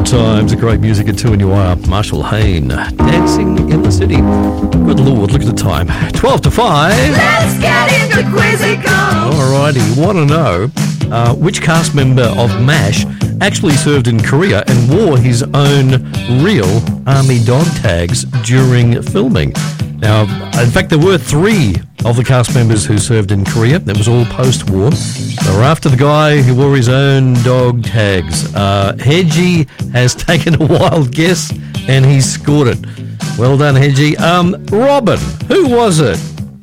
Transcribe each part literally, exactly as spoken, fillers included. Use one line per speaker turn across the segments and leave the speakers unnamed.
Good times, great music at two and you are. Marshall Hayne, Dancing in the City. Good Lord, look at the time. twelve to five.
Let's get into Quizzical.
Alrighty, want to know uh, which cast member of MASH actually served in Korea and wore his own real army dog tags during filming. Now, in fact, there were three of the cast members who served in Korea. That was all post-war. They were after the guy who wore his own dog tags. Uh, Hedgie has taken a wild guess, and he's scored it. Well done, Hedgie. Um, Robin, who was it?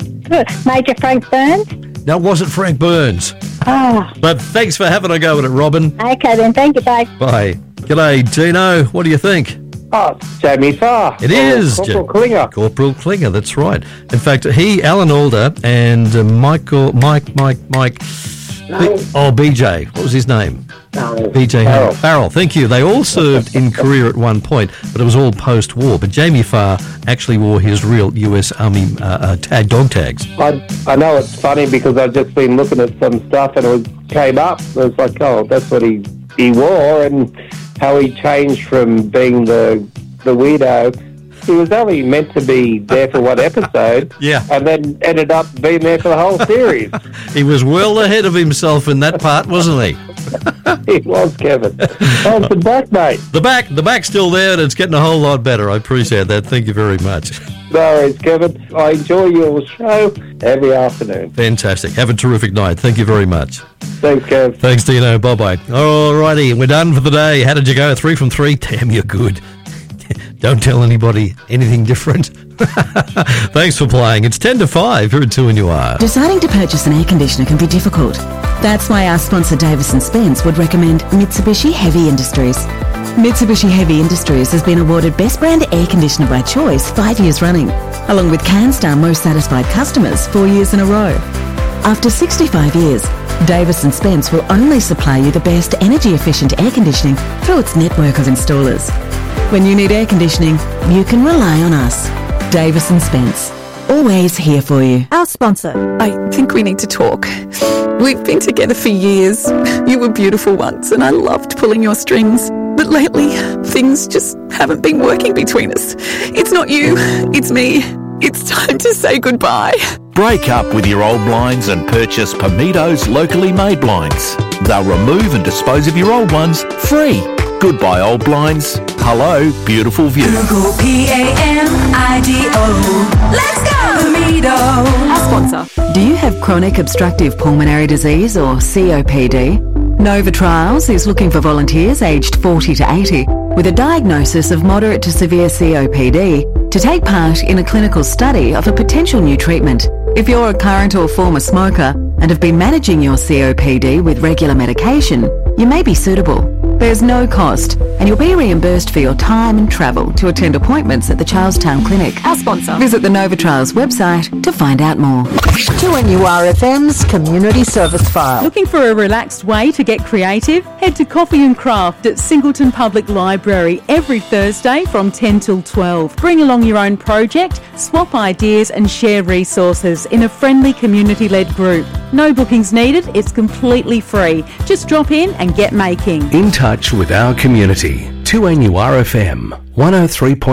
Major Frank Burns.
No, it wasn't Frank Burns.
Oh,
But thanks for having a go at it, Robin.
okay then. Thank you, bye.
Bye. G'day, Tino. What do you think?
Oh, it's Jamie Farr.
It is.
Corporal
Ja-
Klinger.
Corporal Klinger, that's right. In fact, he, Alan Alda, and uh, Michael, Mike, Mike, Mike, B- oh, B J. What was his name? B J
Farrell.
Farrell. Thank you. They all served in Korea at one point, but it was all post-war. But Jamie Farr actually wore his real U S Army uh, uh, tag dog tags.
I, I know it's funny because I've just been looking at some stuff and it was, came up. It was like, oh, that's what he, he wore, and how he changed from being the the weirdo. He was only meant to be there for one episode,
Yeah.
and then ended up being there for the whole series.
He was well ahead of himself in that part, wasn't he?
He was, Kevin. Oh, the back, mate.
The back, the back's still there, and it's getting a whole lot better. I appreciate that. Thank you very much.
No worries, Kevin. I enjoy your show every afternoon.
Fantastic. Have a terrific night. Thank you very much.
Thanks, Kev.
Thanks, Dino. Bye-bye. Alrighty, we're done for the day. How did you go? Three from three? Damn, you're good. Don't tell anybody anything different. Thanks for playing. It's ten to five here at two and you are.
Deciding to purchase an air conditioner can be difficult. That's why our sponsor Davis and Spence would recommend Mitsubishi Heavy Industries. Mitsubishi Heavy Industries has been awarded Best Brand Air Conditioner by Choice five years running, along with CanStar Most Satisfied Customers four years in a row. After sixty-five years, Davis and Spence will only supply you the best energy-efficient air conditioning through its network of installers. When you need air conditioning, you can rely on us. Davis and Spence, always here for you.
Our sponsor. I think we need to talk. We've been together for years. You were beautiful once and I loved pulling your strings. But lately, things just haven't been working between us. It's not you, it's me. It's time to say goodbye.
Break up with your old blinds and purchase Pamido's locally made blinds. They'll remove and dispose of your old ones free. Goodbye old blinds. Hello, beautiful view.
Google P A M I D O. Let's go, Pamido.
Our sponsor.
Do you have chronic obstructive pulmonary disease or C O P D? Nova Trials is looking for volunteers aged forty to eighty with a diagnosis of moderate to severe C O P D to take part in a clinical study of a potential new treatment. If you're a current or former smoker and have been managing your C O P D with regular medication, you may be suitable. There's no cost, and you'll be reimbursed for your time and travel to attend appointments at the Charlestown Clinic.
Our sponsor.
Visit the Nova Trials website to find out more.
two N U R F M's Community Service File.
Looking for a relaxed way to get creative? Head to Coffee and Craft at Singleton Public Library every Thursday from ten till twelve. Bring along your own project, swap ideas and share resources in a friendly community-led group. No bookings needed, it's completely free. Just drop in and get making.
In touch with our community. two N U R F M one oh three point